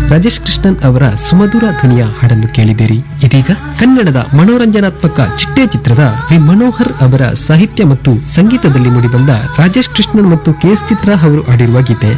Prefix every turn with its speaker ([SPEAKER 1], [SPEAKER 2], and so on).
[SPEAKER 1] ರಾಜೇಶ್ ಕೃಷ್ಣನ್ ಅವರ ಸುಮಧುರ ಧ್ವನಿಯ ಹಾಡನ್ನು ಕೇಳಿದಿರಿ. ಇದೀಗ ಕನ್ನಡದ ಮನೋರಂಜನಾತ್ಮಕ ಚಿಟ್ಟೆ ಚಿತ್ರದ ವಿ ಮನೋಹರ್ ಅವರ ಸಾಹಿತ್ಯ ಮತ್ತು ಸಂಗೀತದಲ್ಲಿ ಮೂಡಿಬಂದ ರಾಜೇಶ್ ಕೃಷ್ಣನ್ ಮತ್ತು ಕೆ.ಎಸ್. ಚಿತ್ರ ಅವರು ಹಾಡಿರುವ ಗೀತೆ